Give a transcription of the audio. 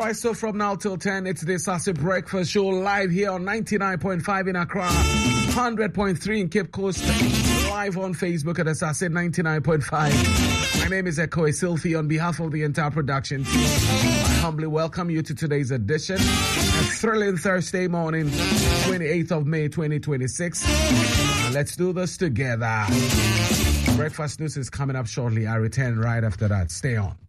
right, so from now till 10, it's the Sassy Breakfast Show live here on 99.5 in Accra, 100.3 in Cape Coast, live on Facebook at the Sassy 99.5. My name is Ekoe Silfi. On behalf of the entire production team, I humbly welcome you to today's edition, a thrilling Thursday morning, 28th of May 2026. Let's do this together. Breakfast news is coming up shortly. I return right after that. Stay on.